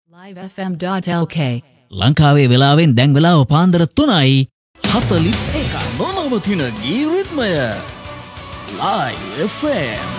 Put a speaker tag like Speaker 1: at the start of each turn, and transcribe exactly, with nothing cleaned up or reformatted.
Speaker 1: live f m dot l k
Speaker 2: ලංකාවේ වෙලාවෙන් දැන් වෙලාව පාන්දර තුනයි හතළිස් එකයි නොනවතින ගී රිද්මය live F M